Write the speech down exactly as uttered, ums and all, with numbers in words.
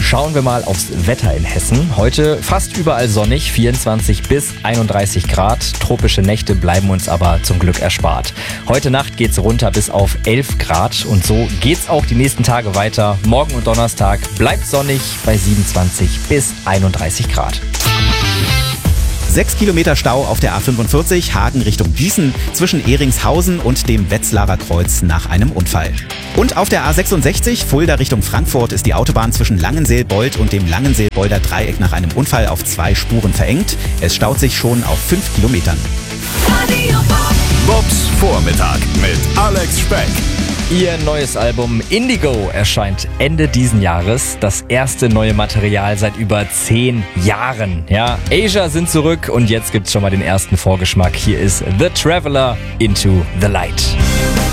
Schauen wir mal aufs Wetter in Hessen. Heute fast überall sonnig, vierundzwanzig bis einunddreißig Grad. Tropische Nächte bleiben uns aber zum Glück erspart. Heute Nacht geht's runter bis auf elf Grad und so geht's auch die nächsten Tage weiter. Morgen und Donnerstag bleibt sonnig bei siebenundzwanzig bis einunddreißig Grad. Sechs Kilometer Stau auf der A fünfundvierzig Hagen Richtung Gießen zwischen Ehringshausen und dem Wetzlarer Kreuz nach einem Unfall. Und auf der A sechsundsechzig Fulda Richtung Frankfurt ist die Autobahn zwischen Langenseelbold und dem Langenseelbolder Dreieck nach einem Unfall auf zwei Spuren verengt. Es staut sich schon auf fünf Kilometern. Bobs Vormittag mit Alex Speck. Ihr neues Album Indigo erscheint Ende diesen Jahres. Das erste neue Material seit über zehn Jahren. Ja, Asia sind zurück und jetzt gibt's schon mal den ersten Vorgeschmack. Hier ist The Traveler Into the Light.